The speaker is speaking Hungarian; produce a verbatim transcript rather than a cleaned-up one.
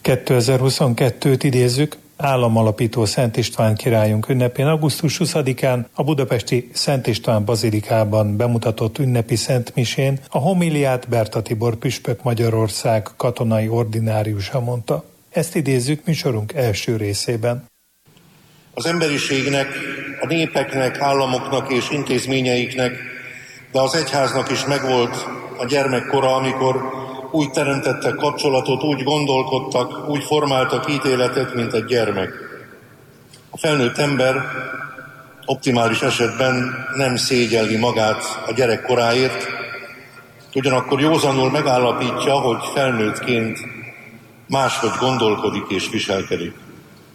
kétezer-huszonkettőt idézzük, államalapító Szent István királyunk ünnepén augusztus huszadikán a budapesti Szent István bazilikában bemutatott ünnepi szentmisén a homiliát Berta Tibor püspök Magyarország katonai ordináriusa mondta. Ezt idézzük műsorunk első részében. Az emberiségnek, a népeknek, államoknak és intézményeiknek, de az egyháznak is megvolt a gyermekkora, amikor úgy teremtettek kapcsolatot, úgy gondolkodtak, úgy formáltak ítéletet, mint egy gyermek. A felnőtt ember optimális esetben nem szégyelli magát a gyerekkoráért, ugyanakkor józanul megállapítja, hogy felnőttként máshogy gondolkodik és viselkedik.